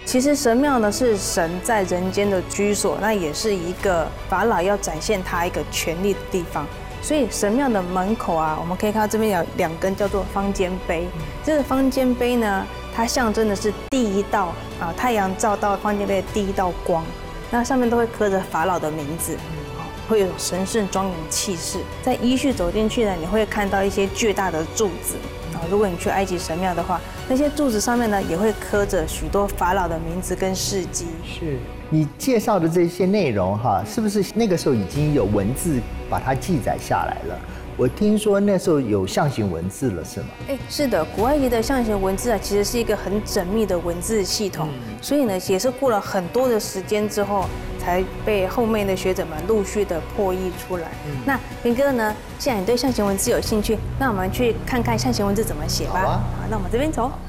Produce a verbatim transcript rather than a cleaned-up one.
其实神庙呢是神在人间的居所，那也是一个法老要展现他一个权力的地方。所以神庙的门口啊，我们可以看到这边有两根叫做方尖碑。这个方尖碑呢，它象征的是第一道啊太阳照到方尖碑的第一道光。那上面都会刻着法老的名字，会有神圣庄严气势。在依序走进去呢，你会看到一些巨大的柱子啊。如果你去埃及神庙的话，那些柱子上面呢也会刻着许多法老的名字跟事迹。 是你介绍的这些内容哈，是不是那个时候已经有文字把它记载下来了？我听说那时候有象形文字了，是吗？ 哎，是的，古埃及的象形文字啊，其实是一个很缜密的文字系统，嗯、所以呢，也是过了很多的时间之后，才被后面的学者们陆续的破译出来。嗯、那林哥呢，既然你对象形文字有兴趣，那我们去看看象形文字怎么写吧。好啊，好，那我们这边走。